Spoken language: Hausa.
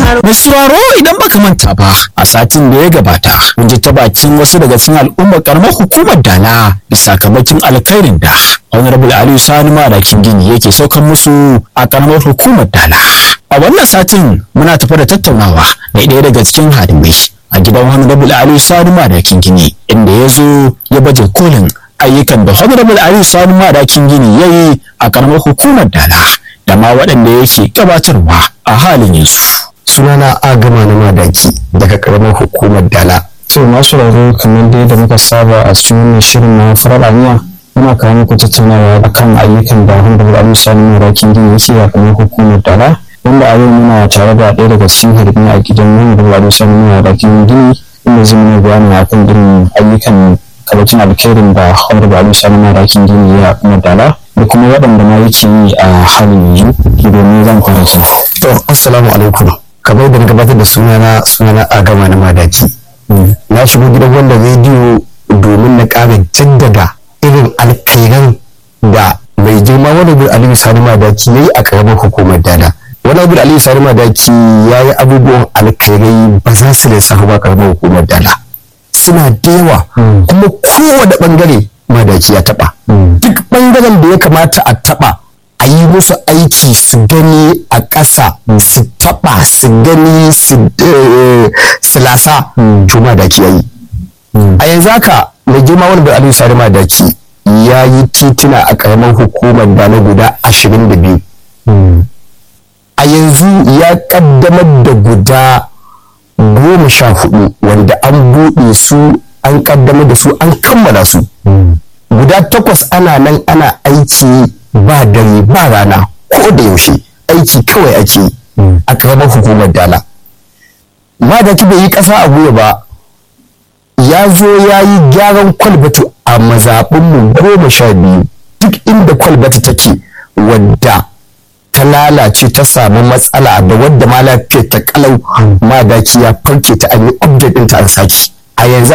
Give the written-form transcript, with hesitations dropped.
Mai sauraro idan baka manta ba a satin da ya gabata mun ji ta bakin wasu daga cikin al'ummar karamar hukumar Dala da sakamakon alkhairin da Honorable Aliyu Sani Madakin Gini yake saukan musu a karamar hukumar Dala. A wannan satin muna tafi da tattaunawa da ɗaya daga cikin hadimai a gidan Honorable Aliyu Sani Madakin Gini inda ya zo ya baje kolin ayyukan da Honorable Aliyu Sani Madakin Gini ya yi a karamar hukumar Dala da ma waɗanda yake gabatarwa a halin yanzu. Sunana Agama na Madaki daga karamar hukumar Dala. To masu raro kamar dai da muka saba a cikin wannan shirin na farar aniya muna kawo muku tattaunawa akan ayyukan da Honorable Aliyu Sani Madakin Gini yake a karamar hukumar Dala, wanda a yau muna tare da ɗaya daga cikin hadimai a gidan Honorable Aliyu Sani Madakin Gini inda zai mana bayani akan irin ayyukan karatun alkhairin da Honorable Aliyu Sani Madakin Gini ya kuma Dala da kuma waɗanda ma yake yi a halin yanzu domin zan fara su. To assalamu alaikum. Kamar da na gabatar da sunana Agama na Madaki. Na shigo gidan wannan rediyo domin na ƙara jaddada irin alkhairan da mai girma Honorable Aliyu Sani Madaki ya yi a ƙaramar hukumar Dala. Honorable Aliyu Sani Madaki ya yi abubuwan alkhairai ba za su lissafa ba ƙaramar hukumar Dala. Suna da yawa kuma kowane ɓangare Madaki ya taɓa. Duk ɓangaren da ya kamata a taɓa a yi musu aiki su gani a ƙasa su taɓa su gani su lasa to Madaki ya yi. A yanzu haka mai girma wani Aliyu Sani Madaki ya yi tituna a ƙaramar hukumar Dala guda 22. A yanzu ya ƙaddamar da guda 14 wanda an buɗe su an ƙaddamar da su an kammala su. Guda 8 ana nan ana aiki ba dare ba rana ko da yaushe aiki kawai ake a karamar hukumar Dala. Madaki bai yi ƙasa a gwiwa ba, ya zo ya yi gyaran kwalbatu a mazaɓinmu 12 duk inda kwalbatu take wadda ta lalace ta samu matsala da wadda ma lafiyar ta kalau Madaki ya farke ta an yi update ɗinta an saki. A yanzu